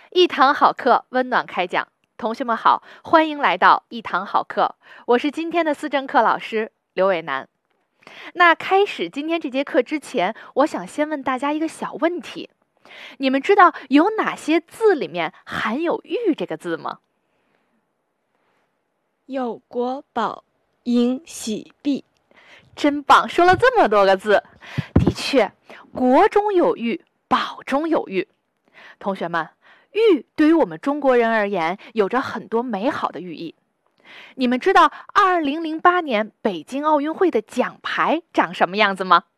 一堂好课，温暖开讲。同学们好，欢迎来到一堂好课，我是今天的思政课老师刘伟楠。那开始今天这节课之前，我想先问大家一个小问题：你们知道有哪些字里面含有“玉”这个字吗？ 有国宝应喜毕。 真棒，说了这么多个字。的确，国中有玉，宝中有玉。同学们，玉对于我们中国人而言有着很多美好的寓意。你们知道2008年北京奥运会的奖牌长什么样子吗？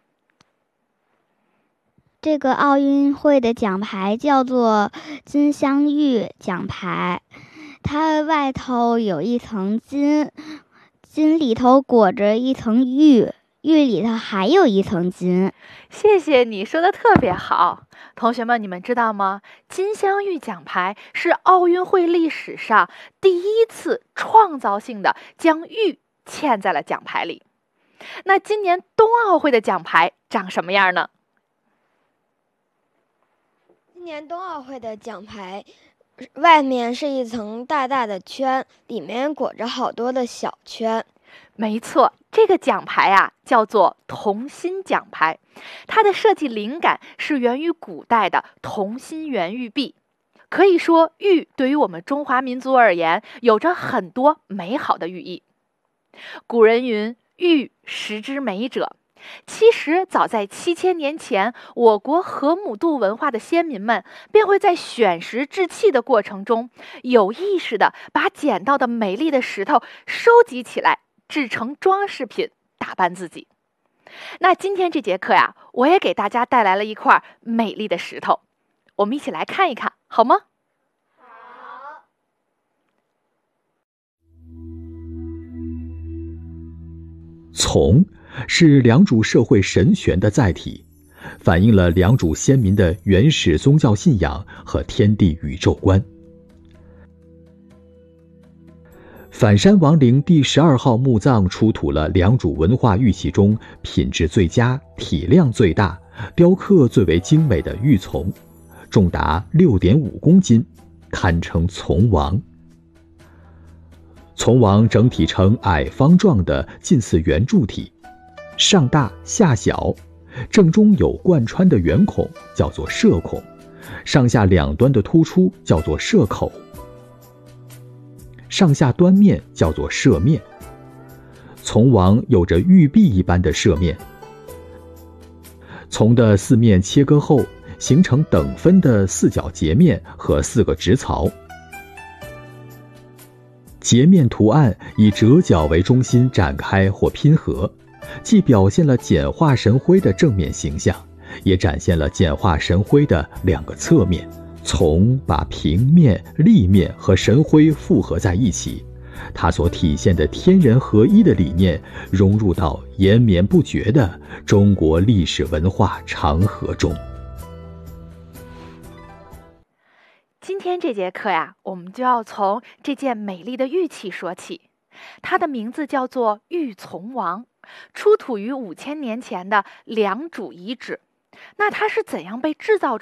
这个奥运会的奖牌叫做金镶玉奖牌，它外头有一层金，金里头裹着一层玉，玉里头还有一层金。 谢谢你说的特别好。同学们，你们知道吗？金镶玉奖牌是奥运会历史上第一次创造性的将玉嵌在了奖牌里。那今年冬奥会的奖牌长什么样呢？ 今年冬奥会的奖牌外面是一层大大的圈，里面裹着好多的小圈。 没错，这个奖牌啊叫做同心奖牌，它的设计灵感是源于古代的同心圆玉璧。可以说，玉对于我们中华民族而言有着很多美好的寓意。古人云：玉石之美者。其实早在7000年前，我国河姆渡文化的先民们便会在选石制器的过程中，有意识地把捡到的美丽的石头收集起来，制成装饰品，打扮自己。那今天这节课呀，我也给大家带来了一块美丽的石头，我们一起来看一看，好吗？ 好。 从是良渚社会神权的载体，反映了良渚先民的原始宗教信仰和天地宇宙观。反山王陵第12号墓葬出土了良渚文化玉器中品质最佳、体量最大、雕刻最为精美的玉琮，重达6.5公斤，堪称琮王。琮王整体呈矮方状的近似圆柱体，上大下小，正中有贯穿的圆孔，叫做射孔，上下两端的突出叫做射口，上下端面叫做射面。琮王有着玉璧一般的射面，琮的四面切割后形成等分的四角截面和4个直槽，截面图案以折角为中心展开或拼合，既表现了简化神徽的正面形象，也展现了简化神徽的2个侧面。琮把平面、立面和神徽复合在一起，它所体现的天人合一的理念融入到延绵不绝的中国历史文化长河中。 今天这节课呀，我们就要从这件美丽的玉器说起。它的名字叫做玉琮王，出土于5000年前的良渚遗址。那它是怎样被制造